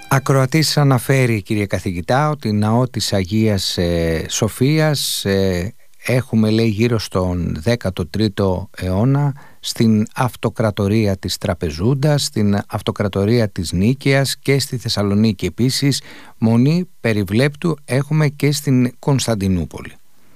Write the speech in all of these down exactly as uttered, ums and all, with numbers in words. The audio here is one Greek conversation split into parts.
Ακροατής αναφέρει, κύριε καθηγητά, ότι ναό της Αγίας ε, Σοφίας ε, έχουμε, λέει, γύρω στον δέκατο τρίτο αιώνα, στην αυτοκρατορία της Τραπεζούντας, στην αυτοκρατορία της Νίκαιας και στη Θεσσαλονίκη επίσης. Μονή Περιβλέπτου έχουμε και στην Κωνσταντινούπολη.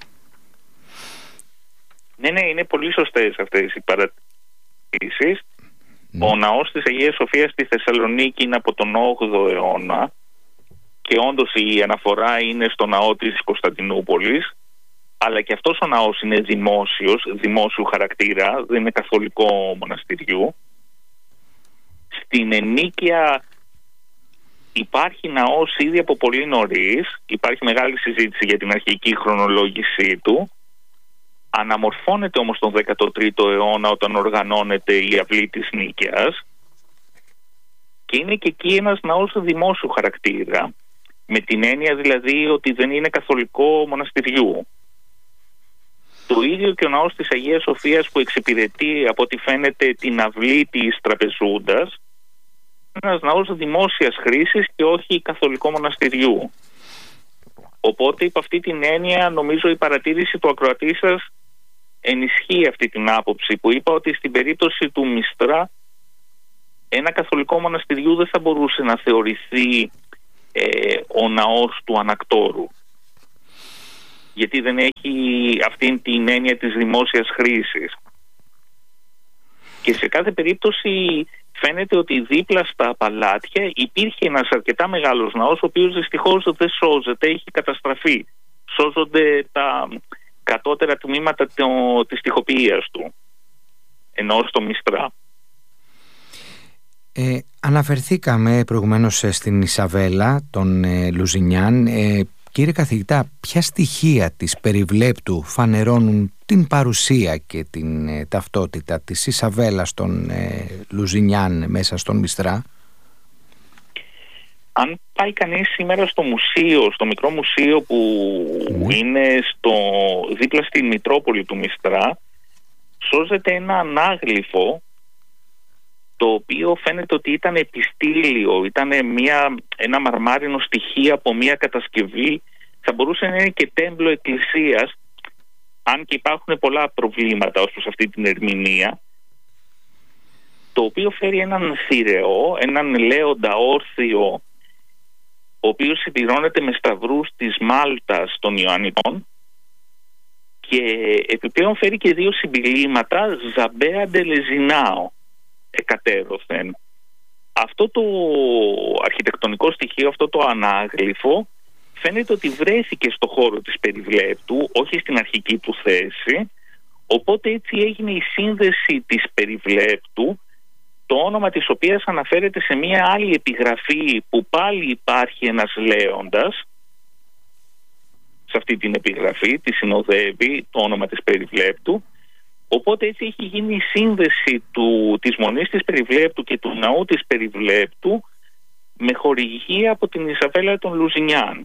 Ναι, ναι, είναι πολύ σωστές αυτές οι παρατηρήσεις. Mm. Ο ναός της Αγίας Σοφίας στη Θεσσαλονίκη είναι από τον όγδοο αιώνα και όντως η αναφορά είναι στο ναό της Κωνσταντινούπολης, αλλά και αυτός ο ναός είναι δημόσιος, δημόσιου χαρακτήρα, δεν είναι καθολικό μοναστηριού. Στην Ενίκαια υπάρχει ναός ήδη από πολύ νωρίς, υπάρχει μεγάλη συζήτηση για την αρχική χρονολόγησή του. Αναμορφώνεται όμως τον δέκατο τρίτο αιώνα όταν οργανώνεται η αυλή της Νίκαιας και είναι και εκεί ένας ναός δημόσιου χαρακτήρα, με την έννοια δηλαδή ότι δεν είναι καθολικό μοναστηριού. Το ίδιο και ο ναός της Αγίας Σοφίας που εξυπηρετεί από ό,τι φαίνεται την αυλή της Τραπεζούντας, ένας ναός δημόσιας χρήσης και όχι καθολικό μοναστηριού. Οπότε υπ' αυτή την έννοια νομίζω η παρατήρηση του ακροατή σας ενισχύει αυτή την άποψη που είπα, ότι στην περίπτωση του Μιστρά ένα καθολικό μοναστηριού δεν θα μπορούσε να θεωρηθεί ε, ο ναός του ανακτόρου, γιατί δεν έχει αυτήν την έννοια της δημόσιας χρήσης. Και σε κάθε περίπτωση φαίνεται ότι δίπλα στα παλάτια υπήρχε ένας αρκετά μεγάλος ναός, ο οποίος δυστυχώς δεν σώζεται, έχει καταστραφεί. Σώζονται τα κατώτερα τμήματα της τοιχοποιίας του, ενώ στο Μιστρά. Ε, αναφερθήκαμε προηγουμένως στην Ισαβέλα, τον ε, Λουζινιάν. Ε, κύριε καθηγητά, ποια στοιχεία της Περιβλέπτου φανερώνουν την παρουσία και την ε, ταυτότητα της Ισαβέλας των ε, Λουζινιάν μέσα στον Μιστρά? Αν πάει κανείς σήμερα στο μουσείο, στο μικρό μουσείο που mm. είναι στο, δίπλα στη Μητρόπολη του Μιστρά, σώζεται ένα ανάγλυφο το οποίο φαίνεται ότι ήταν επιστήλιο, ήταν μια, ένα μαρμάρινο στοιχείο από μια κατασκευή, θα μπορούσε να είναι και τέμπλο εκκλησίας, αν και υπάρχουν πολλά προβλήματα ως προς αυτή την ερμηνεία, το οποίο φέρει έναν θηρεό, έναν λέοντα όρθιο, ο οποίος συμπληρώνεται με σταυρούς της Μάλτας των Ιωαννιτών και επιπλέον φέρει και δύο συμπιλήματα Ζαμπέα Ντελεζινάο εκατέρωθεν. Αυτό το αρχιτεκτονικό στοιχείο, αυτό το ανάγλυφο, φαίνεται ότι βρέθηκε στο χώρο της Περιβλέπτου, όχι στην αρχική του θέση, οπότε έτσι έγινε η σύνδεση της Περιβλέπτου, το όνομα της οποίας αναφέρεται σε μια άλλη επιγραφή που πάλι υπάρχει ένας λέοντας. Σε αυτή την επιγραφή τη συνοδεύει το όνομα της Περιβλέπτου, οπότε έτσι έχει γίνει η σύνδεση του, της Μονής της Περιβλέπτου και του ναού της Περιβλέπτου με χορηγία από την Ισαβέλα των Λουζινιάν.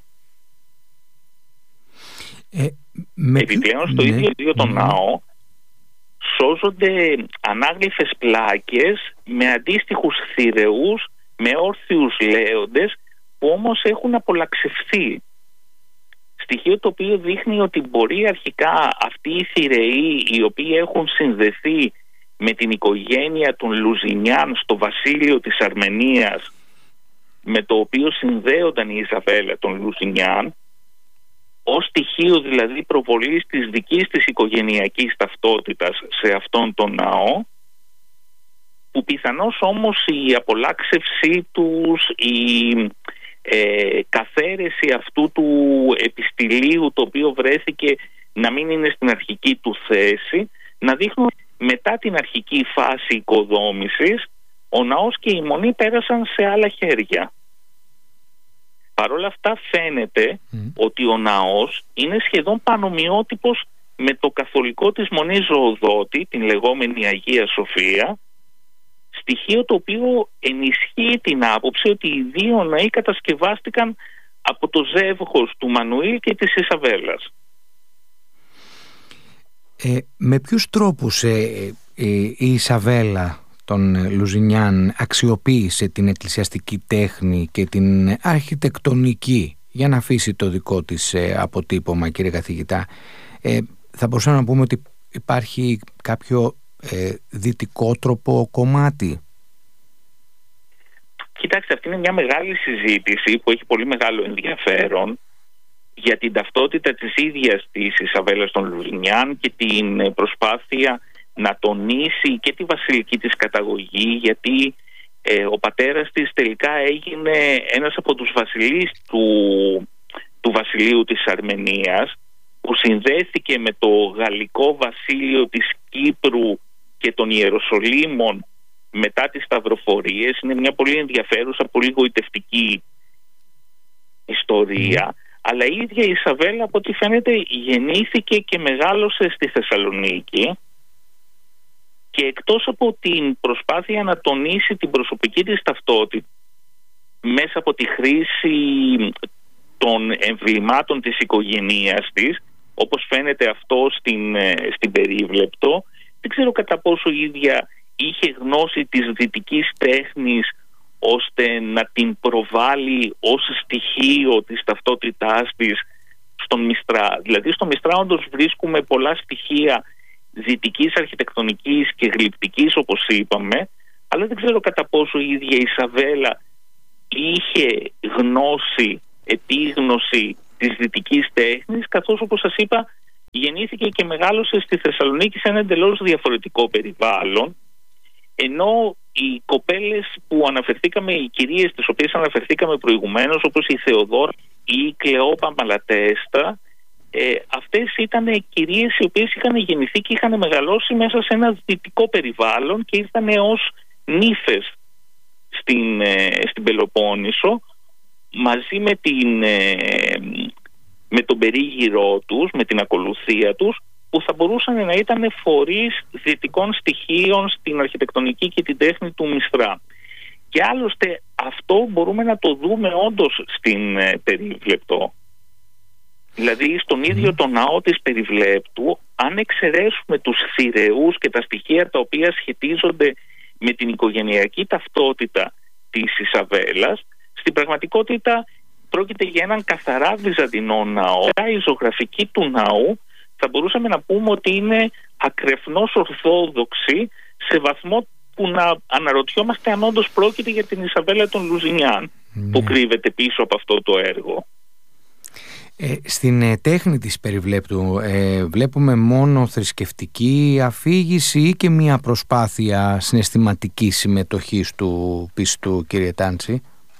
Ε, με... Επιπλέον στο ναι, ίδιο, ίδιο το ναι. ναό σώζονται ανάγλυφες πλάκες με αντίστοιχους θηρεούς, με όρθιους λέοντες που όμως έχουν απολαξευθεί. Στοιχείο το οποίο δείχνει ότι μπορεί αρχικά αυτοί οι θηρεοί, οι οποίοι έχουν συνδεθεί με την οικογένεια των Λουζινιάν στο βασίλειο της Αρμενίας, με το οποίο συνδέονταν η Ισαβέλα των Λουζινιάν, ως στοιχείο δηλαδή προβολής της δικής της οικογενειακής ταυτότητας σε αυτόν τον ναό, που πιθανώς όμως η απολάξευσή τους, η ε, καθαίρεση αυτού του επιστηλίου το οποίο βρέθηκε να μην είναι στην αρχική του θέση, να δείχνουν μετά την αρχική φάση οικοδόμησης ο ναός και η μονή πέρασαν σε άλλα χέρια. Παρ' όλα αυτά φαίνεται mm. ότι ο ναός είναι σχεδόν πανομοιότυπος με το καθολικό της Μονής Ζωοδότη, την λεγόμενη Αγία Σοφία, στοιχείο το οποίο ενισχύει την άποψη ότι οι δύο ναοί κατασκευάστηκαν από το ζεύγος του Μανουήλ και της Ισαβέλας. Ε, με ποιους τρόπους ε, ε, η Ισαβέλα των Λουζινιάν αξιοποίησε την εκκλησιαστική τέχνη και την αρχιτεκτονική για να αφήσει το δικό της αποτύπωμα, κύριε καθηγητά. Ε, θα μπορούσαμε να πούμε ότι υπάρχει κάποιο ε, δυτικότροπο κομμάτι? Κοιτάξτε, αυτή είναι μια μεγάλη συζήτηση που έχει πολύ μεγάλο ενδιαφέρον για την ταυτότητα της ίδιας της Ισαβέλας των Λουζινιάν και την προσπάθεια να τονίσει και τη βασιλική της καταγωγή, γιατί ε, ο πατέρας της τελικά έγινε ένας από τους βασιλείς του, του βασιλείου της Αρμενίας, που συνδέθηκε με το γαλλικό βασίλειο της Κύπρου και των Ιεροσολύμων μετά τις Σταυροφορίες. Είναι μια πολύ ενδιαφέρουσα, πολύ γοητευτική ιστορία. Αλλά η ίδια η Ισαβέλα, από ό,τι φαίνεται, γεννήθηκε και μεγάλωσε στη Θεσσαλονίκη, και εκτός από την προσπάθεια να τονίσει την προσωπική της ταυτότητα μέσα από τη χρήση των εμβλημάτων της οικογένειας της, όπως φαίνεται αυτό στην, στην περίβλεπτο, δεν ξέρω κατά πόσο η ίδια είχε γνώση της δυτικής τέχνης ώστε να την προβάλλει ως στοιχείο της ταυτότητάς της στον Μιστρά. Δηλαδή στο Μιστρά όντως βρίσκουμε πολλά στοιχεία δυτικής αρχιτεκτονικής και γλυπτικής, όπως είπαμε, αλλά δεν ξέρω κατά πόσο η ίδια η Ισαβέλα είχε γνώση, επίγνωση της δυτικής τέχνης, καθώς, όπως σας είπα, γεννήθηκε και μεγάλωσε στη Θεσσαλονίκη σε ένα εντελώς διαφορετικό περιβάλλον, ενώ οι κοπέλες που αναφερθήκαμε, οι κυρίες τις οποίες αναφερθήκαμε προηγουμένως, όπως η Θεοδόρα ή η Κλεόπα Μαλατέστα, ε, αυτές ήταν κυρίες οι οποίες είχαν γεννηθεί και είχαν μεγαλώσει μέσα σε ένα δυτικό περιβάλλον και ήρθαν ως νύφες στην, ε, στην Πελοπόννησο, μαζί με, την, ε, με τον περίγυρό τους, με την ακολουθία τους, που θα μπορούσαν να ήταν φορείς δυτικών στοιχείων στην αρχιτεκτονική και την τέχνη του Μιστρά. Και άλλωστε αυτό μπορούμε να το δούμε όντως στην ε, περίβλεπτο. Δηλαδή στον ίδιο το ναό της περιβλέπτου, αν εξαιρέσουμε τους θηρεούς και τα στοιχεία τα οποία σχετίζονται με την οικογενειακή ταυτότητα της Ισαβέλας, στην πραγματικότητα πρόκειται για έναν καθαρά βυζαντινό ναό. Η ζωγραφική του ναού θα μπορούσαμε να πούμε ότι είναι ακρεφνώς ορθόδοξη, σε βαθμό που να αναρωτιόμαστε αν όντως πρόκειται για την Ισαβέλα των Λουζινιάν, ναι, που κρύβεται πίσω από αυτό το έργο. Ε, στην ε, τέχνη της περιβλέπτου ε, βλέπουμε μόνο θρησκευτική αφήγηση ή και μια προσπάθεια συναισθηματικής συμμετοχής του πιστού, κύριε Τάντσι?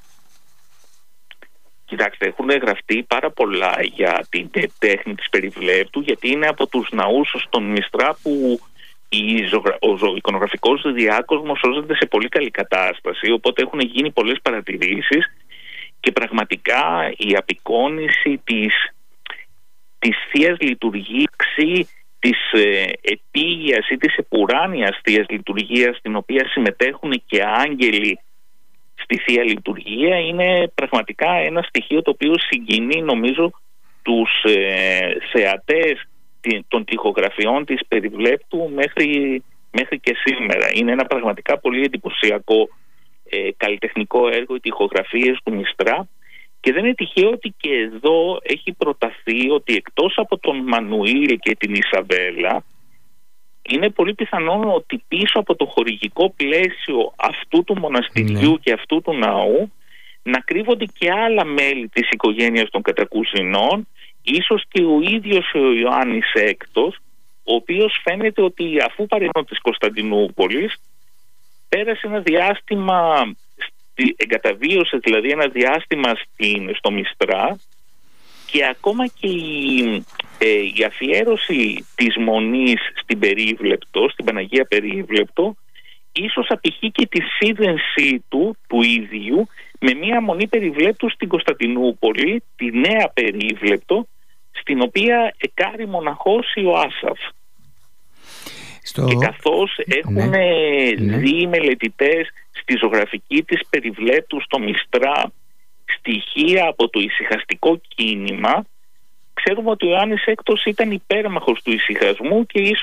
Κοιτάξτε, έχουν γραφτεί πάρα πολλά για την τέχνη της περιβλέπτου, γιατί είναι από τους ναούς στον Μιστρά που ο εικονογραφικός διάκοσμος σώζεται σε πολύ καλή κατάσταση, οπότε έχουν γίνει πολλές παρατηρήσεις και πραγματικά η απεικόνιση της, της Θείας Λειτουργίας, της ε, επίγειας ή της επουράνιας Θείας Λειτουργίας, στην οποία συμμετέχουν και άγγελοι στη Θεία Λειτουργία, είναι πραγματικά ένα στοιχείο το οποίο συγκινεί, νομίζω, τους ε, θεατές των τοιχογραφιών της περιβλέπτου μέχρι, μέχρι και σήμερα. Είναι ένα πραγματικά πολύ εντυπωσιακό ε, καλλιτεχνικό έργο, οι τοιχογραφίες του Μιστρά, και δεν είναι τυχαίο ότι και εδώ έχει προταθεί ότι εκτός από τον Μανουήλ και την Ισαβέλα, είναι πολύ πιθανό ότι πίσω από το χορηγικό πλαίσιο αυτού του μοναστηριού, ναι, και αυτού του ναού να κρύβονται και άλλα μέλη της οικογένειας των Κατακουσινών, ίσως και ο ίδιος ο Ιωάννης Έκτος, ο οποίος φαίνεται ότι αφού παρέμεινε της Κωνσταντινούπολης, πέρασε ένα διάστημα, εγκαταβίωσε δηλαδή ένα διάστημα στην, στο Μιστρά, και ακόμα και η, ε, η αφιέρωση της μονής στην Περίβλεπτο, στην Παναγία Περίβλεπτο, ίσως απηχεί και τη σύνδεσή του, του ίδιου, με μια μονή Περιβλέπτου στην Κωνσταντινούπολη, τη Νέα Περίβλεπτο, στην οποία εκάρει μοναχός Ιωάσαφ. Στο... Και καθώς έχουν ναι. δει οι μελετητές στη ζωγραφική της Περιβλέπτου στο Μιστρά στοιχεία από το ησυχαστικό κίνημα, ξέρουμε ότι ο Ιωάννης Έκτος ήταν υπέρμαχος του ησυχασμού και ίσως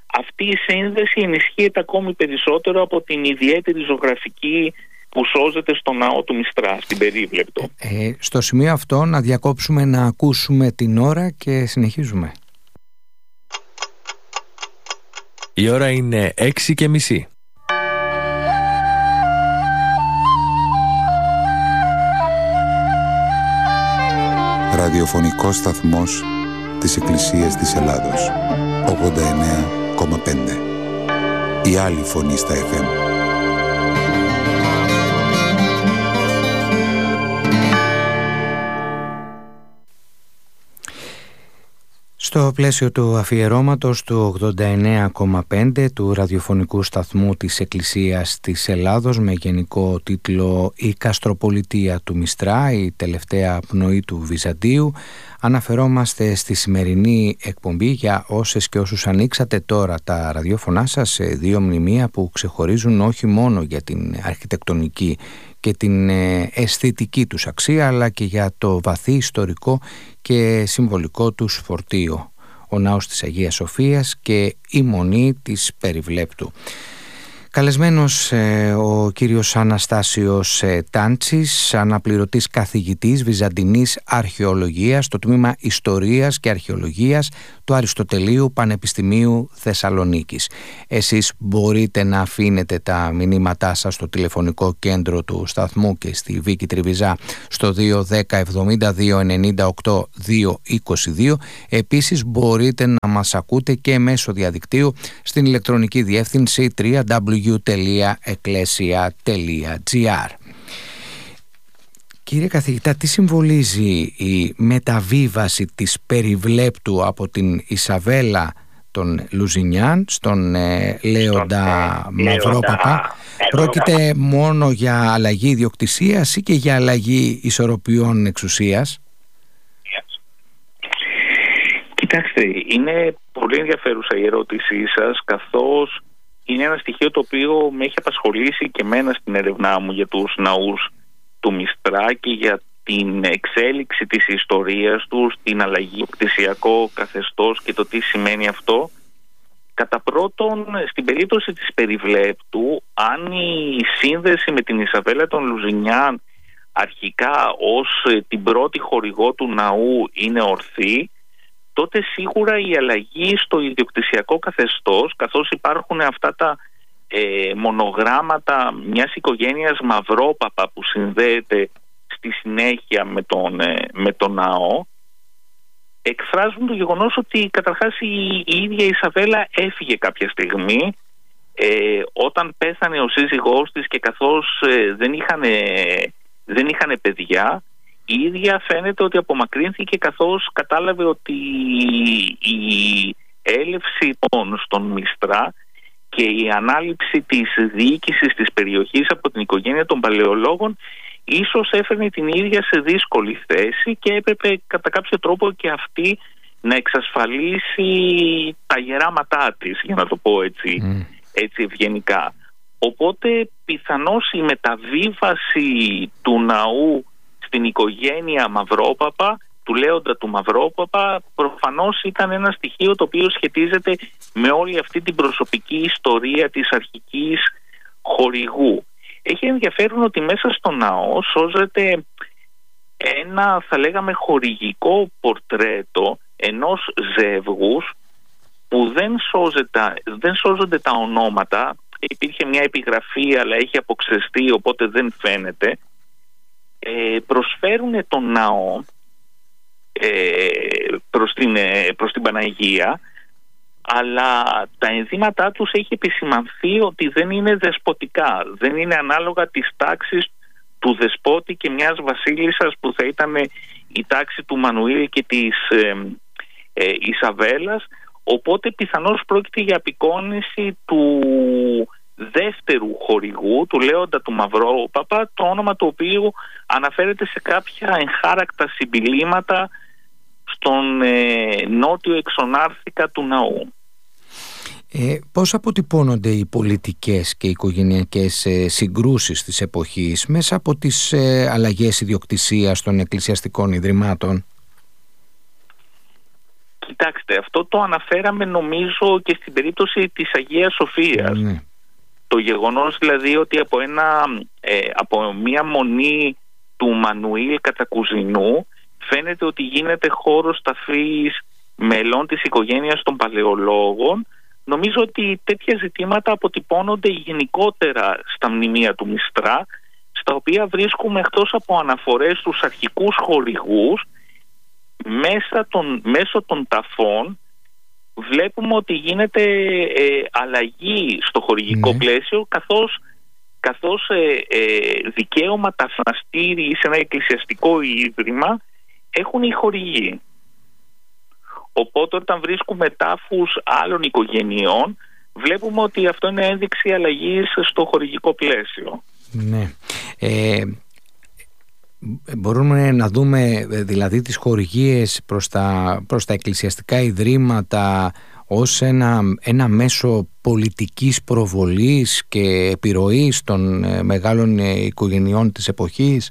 αυτή η σύνδεση ενισχύεται ακόμη περισσότερο από την ιδιαίτερη ζωγραφική που σώζεται στο ναό του Μιστρά, στην Περίβλεπτο. Ε, στο σημείο αυτό να διακόψουμε να ακούσουμε την ώρα και συνεχίζουμε. Η ώρα είναι έξι και μισή. Ραδιοφωνικός σταθμός της Εκκλησίας της Ελλάδος, ογδόντα εννέα κόμμα πέντε. Η άλλη φωνή στα εφ εμ. Στο πλαίσιο του αφιερώματος του ογδόντα εννέα κόμμα πέντε του ραδιοφωνικού σταθμού της Εκκλησίας της Ελλάδος με γενικό τίτλο «Η Καστροπολιτεία του Μιστρά, η τελευταία πνοή του Βυζαντίου», αναφερόμαστε στη σημερινή εκπομπή για όσες και όσους ανοίξατε τώρα τα ραδιόφωνά σας σε δύο μνημεία που ξεχωρίζουν όχι μόνο για την αρχιτεκτονική και την αισθητική τους αξία, αλλά και για το βαθύ ιστορικό και συμβολικό τους φορτίο, ο Ναός της Αγίας Σοφίας και η Μονή της Περιβλέπτου. Καλεσμένος ε, ο κύριος Αναστάσιος ε, Τάντσης, αναπληρωτής καθηγητής Βυζαντινής Αρχαιολογίας στο τμήμα Ιστορίας και Αρχαιολογίας του Αριστοτελείου Πανεπιστημίου Θεσσαλονίκης. Εσείς μπορείτε να αφήνετε τα μηνύματά σας στο τηλεφωνικό κέντρο του σταθμού και στη Βίκη Τριβιζά στο δύο δέκα εβδομήντα δύο ενενήντα οκτώ διακόσια είκοσι δύο. Επίσης μπορείτε να μας ακούτε και μέσω διαδικτύου στην ηλεκτρονική διεύθυνση double-u double-u double-u τελεία εκκλέσια τελεία τζι άρ. Κύριε καθηγητά, τι συμβολίζει η μεταβίβαση της Περιβλέπτου από την Ισαβέλα των Λουζινιάν στον ε, Λέοντα Μαυρόπαπα? Πρόκειται μόνο για αλλαγή ιδιοκτησίας ή και για αλλαγή ισορροπιών εξουσίας? Κοιτάξτε, είναι πολύ ενδιαφέρουσα η ερώτησή σας, καθώς είναι ένα στοιχείο το οποίο με έχει απασχολήσει και εμένα στην έρευνά μου για τους ναούς του Μιστρά και για την εξέλιξη της ιστορίας τους, την αλλαγή κτησιακό καθεστώς και το τι σημαίνει αυτό. Κατά πρώτον, στην περίπτωση της Περιβλέπτου, αν η σύνδεση με την Ισαβέλα των Λουζινιάν αρχικά ως την πρώτη χορηγό του ναού είναι ορθή, τότε σίγουρα η αλλαγή στο ιδιοκτησιακό καθεστώς, καθώς υπάρχουν αυτά τα ε, μονογράμματα μιας οικογένειας Μαυρόπαπα που συνδέεται στη συνέχεια με τον, ε, με τον ναό, εκφράζουν το γεγονός ότι καταρχάς η, η ίδια η Ισαβέλα έφυγε κάποια στιγμή ε, όταν πέθανε ο σύζυγός της και καθώς ε, δεν είχαν, δεν είχαν παιδιά. Η ίδια φαίνεται ότι απομακρύνθηκε καθώς κατάλαβε ότι η έλευση των στον Μιστρά και η ανάληψη της διοίκησης της περιοχής από την οικογένεια των Παλαιολόγων ίσως έφερνε την ίδια σε δύσκολη θέση και έπρεπε κατά κάποιο τρόπο και αυτή να εξασφαλίσει τα γεράματά της, για να το πω έτσι, mm. έτσι ευγενικά. Οπότε πιθανώς η μεταβίβαση του ναού στην οικογένεια Μαυρόπαπα, του Λέοντα του Μαυρόπαπα, προφανώς ήταν ένα στοιχείο το οποίο σχετίζεται με όλη αυτή την προσωπική ιστορία της αρχικής χορηγού. Έχει ενδιαφέρον ότι μέσα στο ναό σώζεται ένα, θα λέγαμε, χορηγικό πορτρέτο ενός ζεύγους που δεν, σώζεται, δεν σώζονται τα ονόματα. Υπήρχε μια επιγραφή αλλά έχει αποξεστεί, οπότε δεν φαίνεται. Ε, προσφέρουν τον ναό ε, προς, την, προς την Παναγία, αλλά τα ενδύματά τους έχει επισημανθεί ότι δεν είναι δεσποτικά, δεν είναι ανάλογα της τάξης του δεσπότη και μιας βασίλισσας που θα ήταν η τάξη του Μανουήλ και της ε, ε, Ισαβέλας, οπότε πιθανώς πρόκειται για απεικόνιση του δεύτερου χορηγού, του Λέοντα του Μαυρόπαπα, το όνομα το οποίο αναφέρεται σε κάποια εγχάρακτα συμπιλήματα στον ε, νότιο εξονάρθηκα του ναού. Ε, πώς αποτυπώνονται οι πολιτικές και οι οικογενειακές ε, συγκρούσεις της εποχής μέσα από τις ε, αλλαγές ιδιοκτησίας των εκκλησιαστικών ιδρυμάτων? Κοιτάξτε, αυτό το αναφέραμε νομίζω και στην περίπτωση της Αγίας Σοφίας. Ναι. Το γεγονός δηλαδή ότι από, ένα, ε, από μια μονή του Μανουήλ Κατακουζινού φαίνεται ότι γίνεται χώρος ταφής μελών της οικογένειας των παλαιολόγων. Νομίζω ότι τέτοια ζητήματα αποτυπώνονται γενικότερα στα μνημεία του Μιστρά, στα οποία βρίσκουμε, εκτός από αναφορές στους αρχικούς χορηγούς, μέσα των, μέσω των ταφών βλέπουμε ότι γίνεται ε, αλλαγή στο χορηγικό ναι. πλαίσιο, καθώς, καθώς ε, ε, δικαίωμα ταφναστήρι σε ένα εκκλησιαστικό ίδρυμα έχουν οι χορηγοί. Οπότε όταν βρίσκουμε τάφους άλλων οικογενειών βλέπουμε ότι αυτό είναι ένδειξη αλλαγής στο χορηγικό πλαίσιο. Ναι. Ε, μπορούμε να δούμε δηλαδή τις χορηγίες προς τα, προς τα εκκλησιαστικά ιδρύματα ως ένα, ένα μέσο πολιτικής προβολής και επιρροής των μεγάλων οικογενειών της εποχής.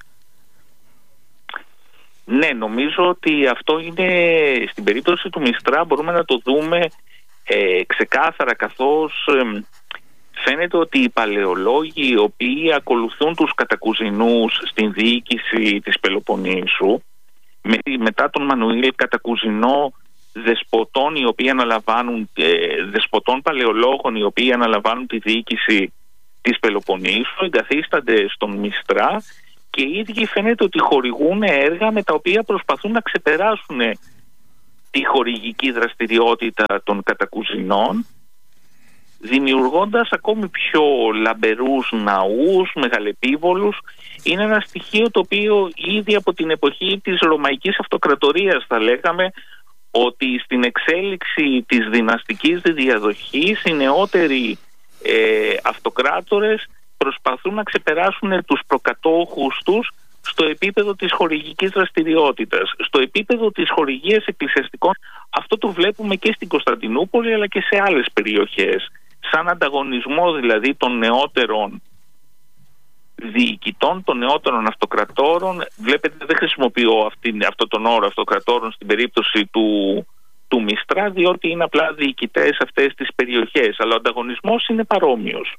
Ναι, νομίζω ότι αυτό είναι, στην περίπτωση του Μιστρά μπορούμε να το δούμε ε, ξεκάθαρα, καθώς ε, φαίνεται ότι οι παλαιολόγοι οι οποίοι ακολουθούν τους Κατακουζινούς στην διοίκηση της Πελοποννήσου, με, μετά τον Μανουήλ Κατακουζινό, δεσποτών οι οποίοι αναλαμβάνουν, ε, δεσποτών παλαιολόγων οι οποίοι αναλαμβάνουν τη διοίκηση της Πελοποννήσου, εγκαθίστανται στον Μιστρά και οι ίδιοι φαίνεται ότι χορηγούν έργα με τα οποία προσπαθούν να ξεπεράσουν τη χορηγική δραστηριότητα των Κατακουζινών, δημιουργώντας ακόμη πιο λαμπερούς ναούς, μεγαλεπίβολους. Είναι ένα στοιχείο το οποίο ήδη από την εποχή της Ρωμαϊκής Αυτοκρατορίας θα λέγαμε ότι στην εξέλιξη της δυναστικής διαδοχής οι νεότεροι ε, αυτοκράτορες προσπαθούν να ξεπεράσουν τους προκατόχους τους στο επίπεδο της χορηγικής δραστηριότητας. Στο επίπεδο της χορηγίας εκκλησιαστικών αυτό το βλέπουμε και στην Κωνσταντινούπολη αλλά και σε άλλες περιοχές. Σαν ανταγωνισμό δηλαδή των νεότερων διοικητών, των νεότερων αυτοκρατόρων. Βλέπετε, δεν χρησιμοποιώ αυτή, αυτό τον όρο αυτοκρατόρων στην περίπτωση του, του Μιστρά, διότι είναι απλά διοικητές αυτές τις περιοχές, αλλά ο ανταγωνισμός είναι παρόμοιος.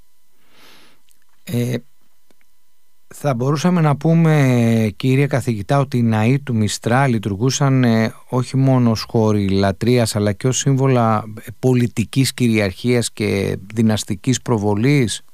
Ε, θα μπορούσαμε να πούμε, κύριε καθηγητά, ότι οι ναοί του Μιστρά λειτουργούσαν ε, όχι μόνο ως χώροι λατρείας αλλά και ως σύμβολα πολιτικής κυριαρχίας και δυναστικής προβολής.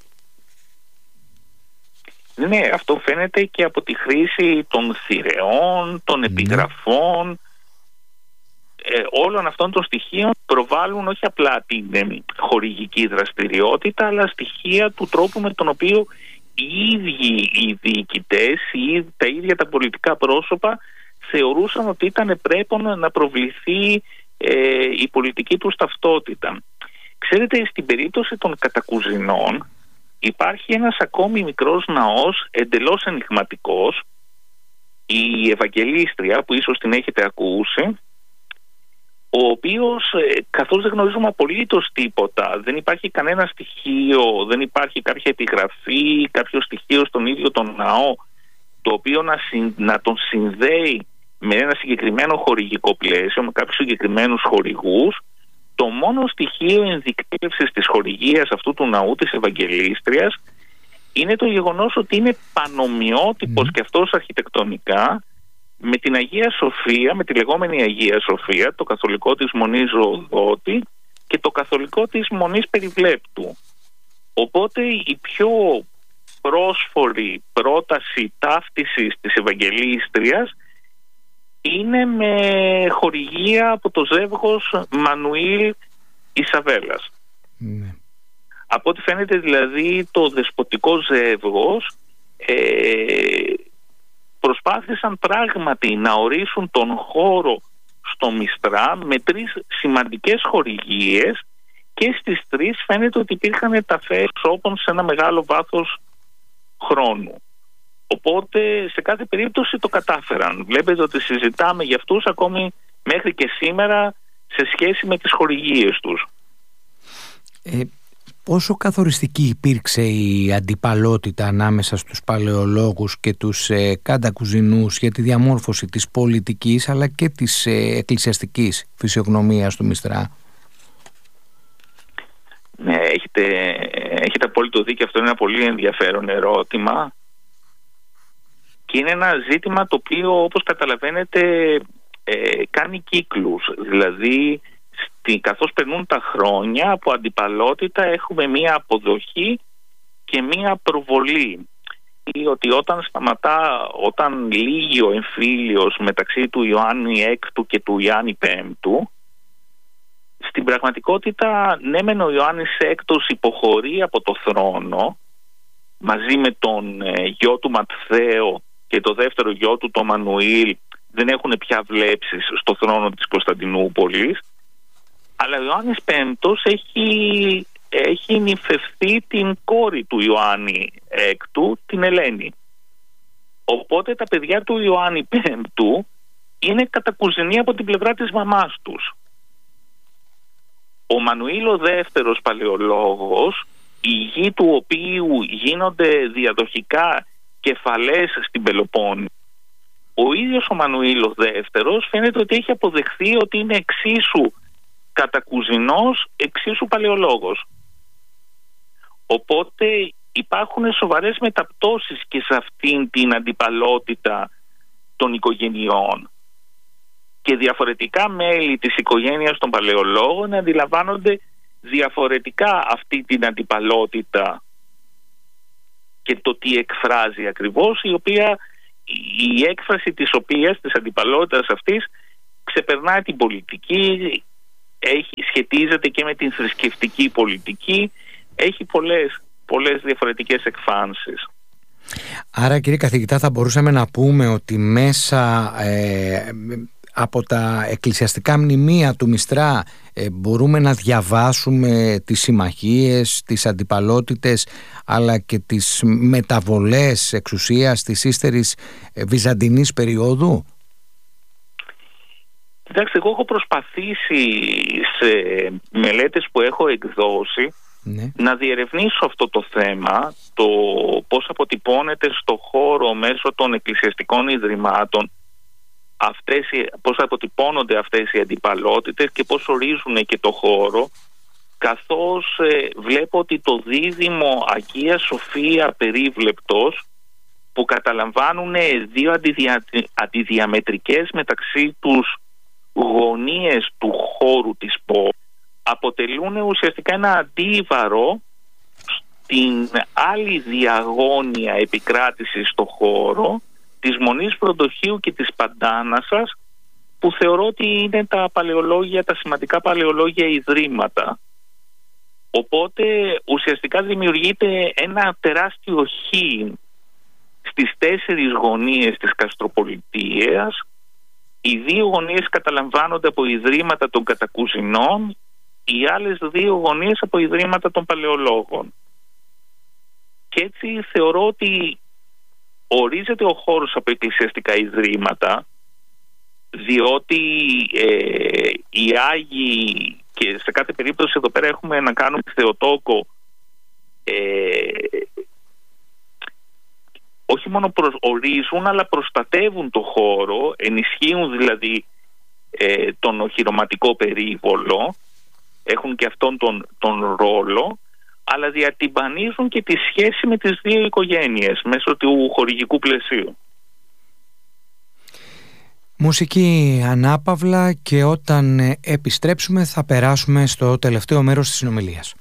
Ναι, αυτό φαίνεται και από τη χρήση των θηρεών, των επιγραφών, ε, όλων αυτών των στοιχείων προβάλλουν όχι απλά την ε, χορηγική δραστηριότητα, αλλά στοιχεία του τρόπου με τον οποίο οι ίδιοι οι διοικητές, οι, τα ίδια τα πολιτικά πρόσωπα θεωρούσαν ότι ήταν πρέπον να προβληθεί ε, η πολιτική τους ταυτότητα. Ξέρετε, στην περίπτωση των Κατακουζινών υπάρχει ένας ακόμη μικρός ναός εντελώς ενιγματικός, η Ευαγγελίστρια, που ίσως την έχετε ακούσει, ο οποίος, καθώς δεν γνωρίζουμε απολύτως τίποτα, δεν υπάρχει κανένα στοιχείο, δεν υπάρχει κάποια επιγραφή, κάποιο στοιχείο στον ίδιο τον ναό, το οποίο να, συν, να τον συνδέει με ένα συγκεκριμένο χορηγικό πλαίσιο, με κάποιους συγκεκριμένους χορηγούς. Το μόνο στοιχείο ενδικτύωσης της χορηγίας αυτού του ναού της Ευαγγελίστριας είναι το γεγονός ότι είναι πανομοιότυπος mm. και αυτός αρχιτεκτονικά με την Αγία Σοφία, με τη λεγόμενη Αγία Σοφία, το καθολικό της Μονής Ζωοδότη και το καθολικό της Μονής Περιβλέπτου. Οπότε η πιο πρόσφορη πρόταση ταύτισης της Ευαγγελίστριας είναι με χορηγία από το ζεύγος Μανουήλ Ισαβέλας. Ναι. Από ό,τι φαίνεται δηλαδή το δεσποτικό ζεύγος ε, προσπάθησαν πράγματι να ορίσουν τον χώρο στο Μιστρά με τρεις σημαντικές χορηγίες και στις τρεις φαίνεται ότι υπήρχαν ταφές όπων σε ένα μεγάλο βάθος χρόνου. Οπότε σε κάθε περίπτωση το κατάφεραν. Βλέπετε ότι συζητάμε για αυτούς ακόμη μέχρι και σήμερα σε σχέση με τις χορηγίες τους. Ε, πόσο καθοριστική υπήρξε η αντιπαλότητα ανάμεσα στους παλαιολόγους και τους ε, καντακουζινούς για τη διαμόρφωση της πολιτικής αλλά και της ε, εκκλησιαστικής φυσιογνωμίας του Μιστρά? Ναι, έχετε, έχετε απόλυτο δίκιο. Αυτό είναι ένα πολύ ενδιαφέρον ερώτημα και είναι ένα ζήτημα το οποίο, όπως καταλαβαίνετε, ε, κάνει κύκλους. Δηλαδή, στη, καθώς περνούν τα χρόνια, από αντιπαλότητα έχουμε μία αποδοχή και μία προβολή. Ή ότι όταν σταματά, όταν λύγει ο εμφύλιος μεταξύ του Ιωάννη Έκτου και του Ιωάννη Πέμπτου, στην πραγματικότητα, ναι μεν ο Ιωάννης Έκτος υποχωρεί από το θρόνο μαζί με τον ε, γιο του Ματθαίο και το δεύτερο γιο του, το Μανουήλ, δεν έχουν πια βλέψεις στο θρόνο της Κωνσταντινούπολης, αλλά ο Ιωάννης Πέμπτος έχει, έχει νυφευθεί την κόρη του Ιωάννη Έκτου, την Ελένη. Οπότε τα παιδιά του Ιωάννη Πέμπτου είναι κατακουζινοί από την πλευρά της μαμάς τους. Ο Μανουήλ ο δεύτερος παλαιολόγος, οι γη του οποίου γίνονται διαδοχικά κεφαλές στην Πελοπόννη, ο ίδιος ο Μανουήλ ο δεύτερος φαίνεται ότι έχει αποδεχθεί ότι είναι εξίσου κατακουζινός, εξίσου παλαιολόγος. Οπότε υπάρχουν σοβαρές μεταπτώσεις και σε αυτήν την αντιπαλότητα των οικογενειών. Και διαφορετικά μέλη της οικογένειας των παλαιολόγων αντιλαμβάνονται διαφορετικά αυτή την αντιπαλότητα και το τι εκφράζει ακριβώς, η οποία η έκφραση της οποίας, της αντιπαλότητας αυτής, ξεπερνάει την πολιτική, έχει, σχετίζεται και με την θρησκευτική πολιτική, έχει πολλές, πολλές διαφορετικές εκφάνσεις. Άρα, κύριε καθηγητά, θα μπορούσαμε να πούμε ότι μέσα ε, από τα εκκλησιαστικά μνημεία του Μιστρά ε, μπορούμε να διαβάσουμε τις συμμαχίες, τις αντιπαλότητες, αλλά και τις μεταβολές εξουσίας της ύστερης ε, βυζαντινής περίοδου. Κοιτάξτε, εγώ έχω προσπαθήσει σε μελέτες που έχω εκδώσει, ναι, να διερευνήσω αυτό το θέμα, το πώς αποτυπώνεται στο χώρο μέσω των εκκλησιαστικών ιδρυμάτων, αυτές, πώς αποτυπώνονται αυτές οι αντιπαλότητες και πώς ορίζουν και το χώρο, καθώς ε, βλέπω ότι το δίδυμο Αγία Σοφία Περίβλεπτος, που καταλαμβάνουν δύο αντιδια... αντιδιαμετρικές μεταξύ τους γωνίες του χώρου της πόλης, αποτελούν ουσιαστικά ένα αντίβαρο στην άλλη διαγώνια επικράτηση στο χώρο της Μονής Προδοχείου και της Παντάνασας, που θεωρώ ότι είναι τα παλαιολόγια, τα σημαντικά παλαιολόγια ιδρύματα. Οπότε ουσιαστικά δημιουργείται ένα τεράστιο χ στις τέσσερις γωνίες της Καστροπολιτείας. Οι δύο γωνίες καταλαμβάνονται από ιδρύματα των κατακουζινών, οι άλλες δύο γωνίες από ιδρύματα των παλαιολόγων. Και έτσι θεωρώ ότι ορίζεται ο χώρος από εκκλησιαστικά ιδρύματα, διότι ε, οι Άγιοι, και σε κάθε περίπτωση εδώ πέρα έχουμε να κάνουμε Θεοτόκο, ε, όχι μόνο ορίζουν αλλά προστατεύουν το χώρο, ενισχύουν δηλαδή ε, τον οχυρωματικό περίβολο, έχουν και αυτόν τον, τον ρόλο, αλλά διατυμπανίζουν και τη σχέση με τις δύο οικογένειες μέσω του χορηγικού πλαισίου. Μουσική ανάπαυλα, και όταν επιστρέψουμε θα περάσουμε στο τελευταίο μέρος της συνομιλίας.